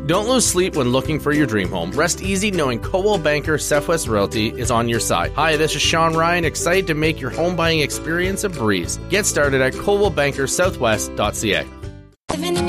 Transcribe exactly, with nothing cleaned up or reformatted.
Don't lose sleep when looking for your dream home. Rest easy knowing Coldwell Banker Southwest Realty is on your side. Hi, this is Sean Ryan, excited to make your home buying experience a breeze. Get started at coldwell banker southwest dot c a.